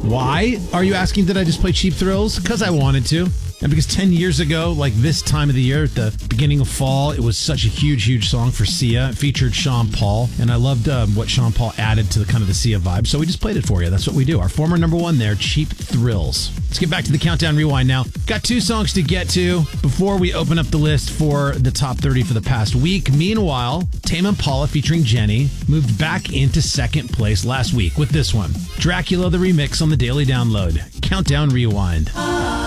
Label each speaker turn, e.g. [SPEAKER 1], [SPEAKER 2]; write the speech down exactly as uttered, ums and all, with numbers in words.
[SPEAKER 1] Why are you asking? Did I just play Cheap Thrills? Because I wanted to. And because ten years ago, like this time of the year, at the beginning of fall, it was such a huge, huge song for Sia. It featured Sean Paul, and I loved um, what Sean Paul added to the kind of the Sia vibe, so we just played it for you. That's what we do. Our former number one there, Cheap Thrills. Let's get back to the Countdown Rewind now. Got two songs to get to before we open up the list for the top thirty for the past week. Meanwhile, Tame Impala featuring Jenny moved back into second place last week with this one, Dracula the Remix on the Daily Download. Countdown Rewind.